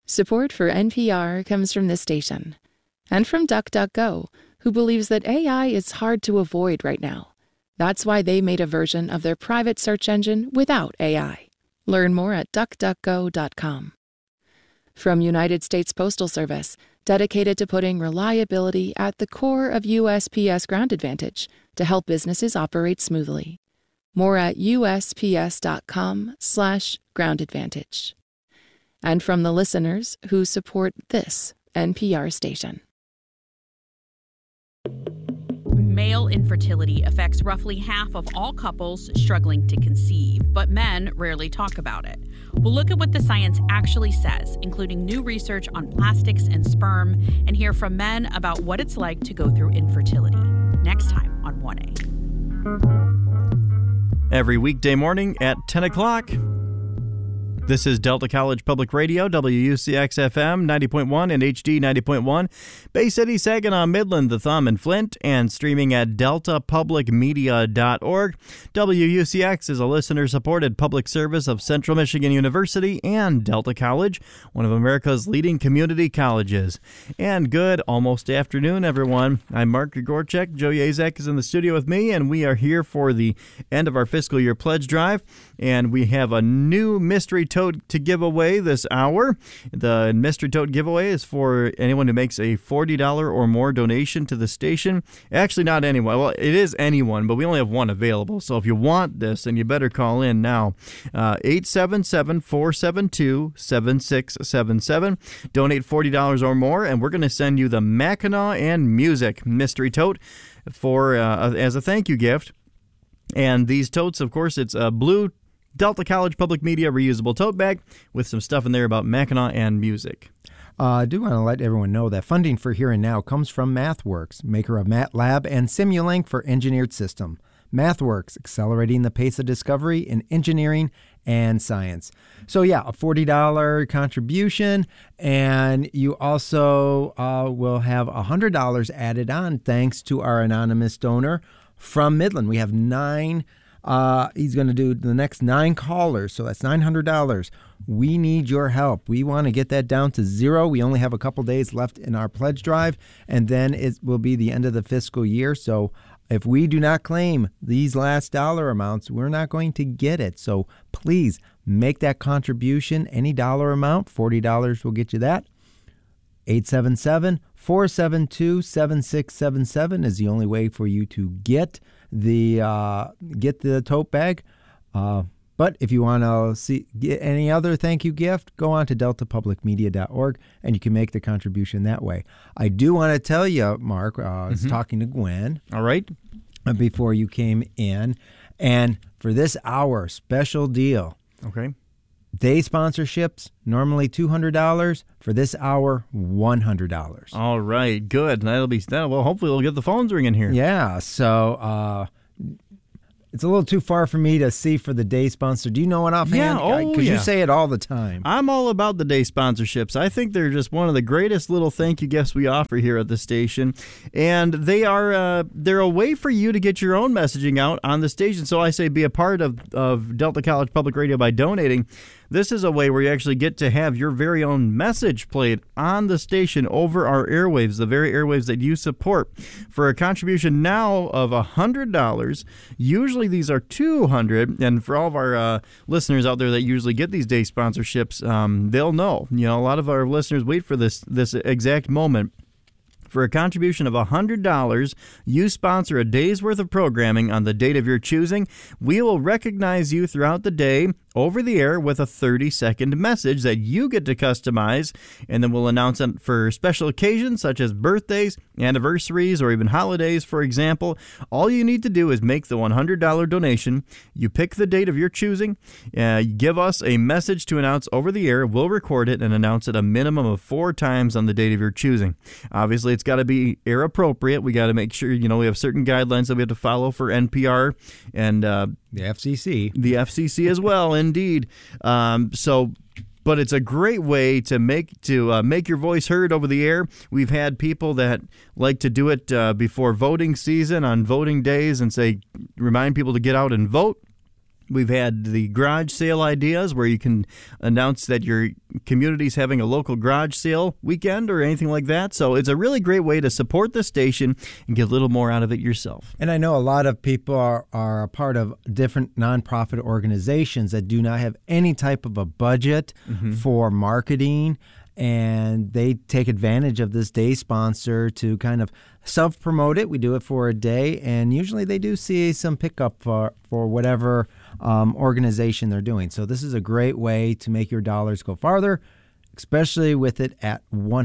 Support for NPR comes from this station and from DuckDuckGo, who believes that AI is hard to avoid right now. That's why they made a version of their private search engine without AI. Learn more at duckduckgo.com. From United States Postal Service, dedicated to putting reliability at the core of USPS Ground Advantage to help businesses operate smoothly. More at usps.com/Ground Advantage. And from the listeners who support this NPR station. Male infertility affects roughly half of all couples struggling to conceive, but men rarely talk about it. We'll look at what the science actually says, including new research on plastics and sperm, and hear from men about what it's like to go through infertility. Next time on 1A. Every weekday morning at 10 o'clock. This is Delta College Public Radio, WUCX-FM 90.1 and HD 90.1, Bay City, Saginaw, Midland, The Thumb, and Flint, and streaming at deltapublicmedia.org. WUCX is a listener-supported public service of Central Michigan University and Delta College, one of America's leading community colleges. And good almost afternoon, everyone. I'm Mark Grigorchek. Joe Yazek is in the studio with me, and we are here for the end of our fiscal year pledge drive, and we have a new mystery tote to give away this hour. The mystery tote giveaway is for anyone who makes a $40 or more donation to the station. Actually, not anyone. Well, it is anyone, but we only have one available. So if you want this, then you better call in now. 877-472-7677. Donate $40 or more, and we're going to send you the Mackinac and Music mystery tote for as a thank you gift. And these totes, of course, it's a blue Delta College Public Media reusable tote bag with some stuff in there about Mackinac and Music. I do want to let everyone know that funding for Here and Now comes from MathWorks, maker of MATLAB and Simulink for engineered system. MathWorks, accelerating the pace of discovery in engineering and science. So yeah, a $40 contribution, and you also will have $100 added on thanks to our anonymous donor from Midland. We have 9. He's going to do the next 9 callers, so that's $900. We need your help. We want to get that down to 0. We only have a couple days left in our pledge drive, and then it will be the end of the fiscal year. So if we do not claim these last dollar amounts, we're not going to get it. So please make that contribution. Any dollar amount, $40 will get you that. 877-472-7677 is the only way for you to get the tote bag. But if you want to get any other thank you gift, go on to deltapublicmedia.org and you can make the contribution that way. I do want to tell you, Mark, I was talking to Gwen. All right. Before you came in, and for this hour, special deal. Okay. Day sponsorships, normally $200. For this hour, $100. All right, good. Well, hopefully we'll get the phones ringing here. Yeah, so it's a little too far for me to see for the day sponsor. Do you know one offhand? Yeah, because you say it all the time. I'm all about the day sponsorships. I think they're just one of the greatest little thank you gifts we offer here at the station, and they're a way for you to get your own messaging out on the station. So I say be a part of Delta College Public Radio by donating. This is a way where you actually get to have your very own message played on the station over our airwaves, the very airwaves that you support. For a contribution now of $100, usually these are $200, and for all of our listeners out there that usually get these day sponsorships, they'll know. You know, a lot of our listeners wait for this exact moment. For a contribution of $100, you sponsor a day's worth of programming on the date of your choosing. We will recognize you throughout the day over the air with a 30-second message that you get to customize, and then we'll announce it for special occasions such as birthdays, anniversaries, or even holidays, for example. All you need to do is make the $100 donation. You pick the date of your choosing, give us a message to announce over the air. We'll record it and announce it a minimum of 4 times on the date of your choosing. Obviously, it's got to be air appropriate. We got to make sure, we have certain guidelines that we have to follow for NPR and the FCC. The FCC as well, indeed. But it's a great way to make your voice heard over the air. We've had people that like to do it before voting season on voting days and remind people to get out and vote. We've had the garage sale ideas where you can announce that your community's having a local garage sale weekend or anything like that. So it's a really great way to support the station and get a little more out of it yourself. And I know a lot of people are a part of different nonprofit organizations that do not have any type of a budget for marketing, and they take advantage of this day sponsor to kind of self-promote it. We do it for a day, and usually they do see some pickup for whatever organization they're doing. So this is a great way to make your dollars go farther, especially with it at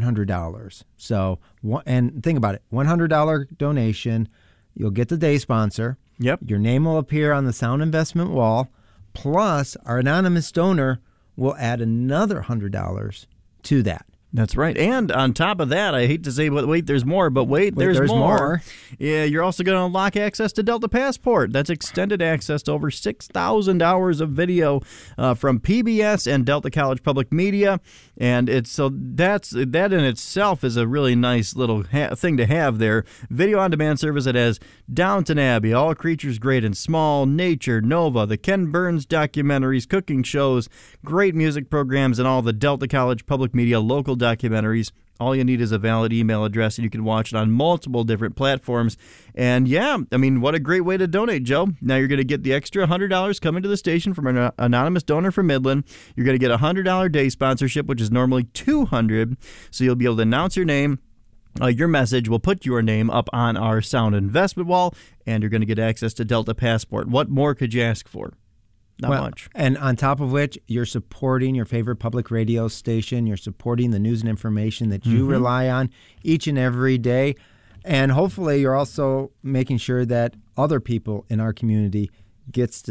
$100. So, and think about it, $100 donation, you'll get the day sponsor. Yep. Your name will appear on the Sound Investment wall, plus our anonymous donor will add another $100 to that. That's right. And on top of that, I hate to say, but wait, there's more. But wait, there's more. Yeah, you're also going to unlock access to Delta Passport. That's extended access to over 6,000 hours of video from PBS and Delta College Public Media. And that in itself is a really nice little thing to have there. Video on demand service that has Downton Abbey, All Creatures Great and Small, Nature, Nova, the Ken Burns documentaries, cooking shows, great music programs, and all the Delta College Public Media local documentaries. All you need is a valid email address, and you can watch it on multiple different platforms. And yeah, I mean, what a great way to donate, Joe. Now you're going to get the extra $100 coming to the station from an anonymous donor from Midland. You're going to get a $100 day sponsorship, which is normally $200. So you'll be able to announce your name. Your message will put your name up on our Sound Investment wall, and you're going to get access to Delta Passport. What more could you ask for? Not much. And on top of which, you're supporting your favorite public radio station. You're supporting the news and information that you rely on each and every day. And hopefully you're also making sure that other people in our community gets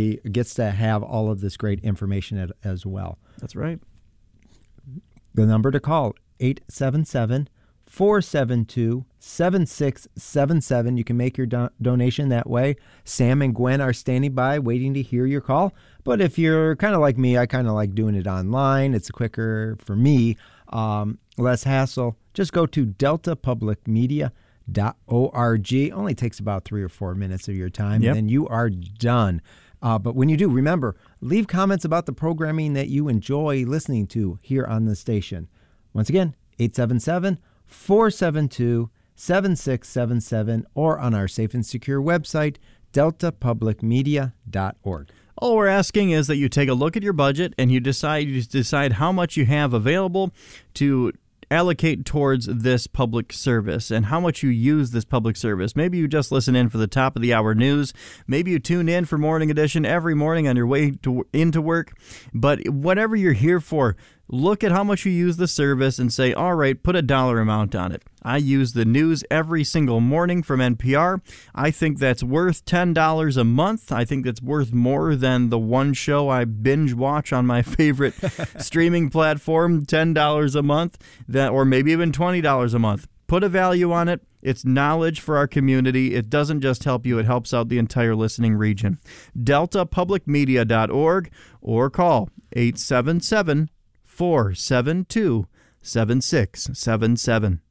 to have all of this great information as well. That's right. The number to call, 877-472-7677. You can make your donation that way. Sam and Gwen are standing by waiting to hear your call. But if you're kind of like me, I kind of like doing it online. It's quicker for me, less hassle. Just go to deltapublicmedia.org. Only takes about 3 or 4 minutes of your time, and then you are done. But when you do, remember, leave comments about the programming that you enjoy listening to here on the station. Once again, 877-472-7677, or on our safe and secure website, deltapublicmedia.org. All we're asking is that you take a look at your budget and you decide how much you have available to allocate towards this public service and how much you use this public service. Maybe you just listen in for the top of the hour news. Maybe you tune in for Morning Edition every morning on your way into work. But whatever you're here for, look at how much you use the service and say, all right, put a dollar amount on it. I use the news every single morning from NPR. I think that's worth $10 a month. I think that's worth more than the one show I binge watch on my favorite streaming platform, $10 a month, or maybe even $20 a month. Put a value on it. It's knowledge for our community. It doesn't just help you, it helps out the entire listening region. DeltaPublicMedia.org or call 877-472-7677.